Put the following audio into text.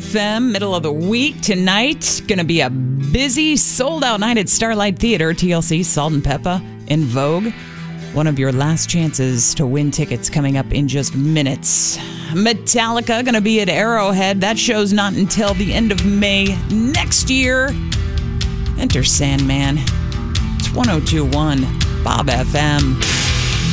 FM, middle of the week. Tonight, going to be a busy, sold-out night at Starlight Theater. TLC, Salt and Peppa, In Vogue. One of your last chances to win tickets coming up in just minutes. Metallica going to be at Arrowhead. That show's not until the end of May next year. Enter Sandman. It's 102.1 Bob FM.